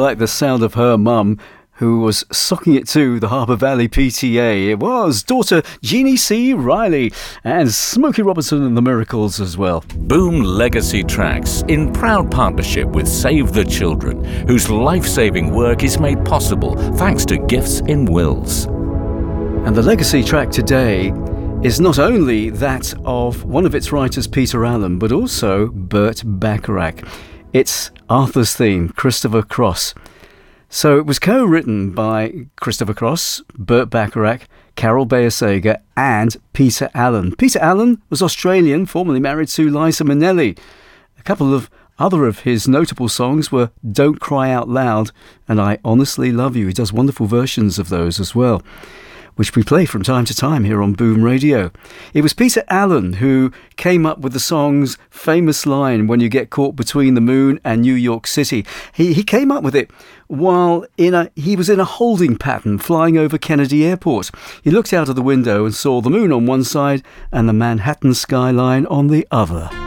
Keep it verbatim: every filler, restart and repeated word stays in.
like the sound of her mum, who was socking it to the Harbour Valley P T A. It was daughter Jeannie C. Riley and Smokey Robinson and the Miracles as well. Boom Legacy Tracks, in proud partnership with Save the Children, whose life-saving work is made possible thanks to gifts in wills. And the legacy track today is not only that of one of its writers, Peter Allen, but also Burt Bacharach. It's Arthur's theme, Christopher Cross. So it was co-written by Christopher Cross, Burt Bacharach, Carol Bayer-Sager and Peter Allen. Peter Allen was Australian, formerly married to Liza Minnelli. A couple of other of his notable songs were Don't Cry Out Loud and I Honestly Love You. He does wonderful versions of those as well, which we play from time to time here on Boom Radio. It was Peter Allen who came up with the song's famous line, when you get caught between the moon and New York City. He he came up with it while in a he was in a holding pattern flying over Kennedy Airport. He looked out of the window and saw the moon on one side and the Manhattan skyline on the other.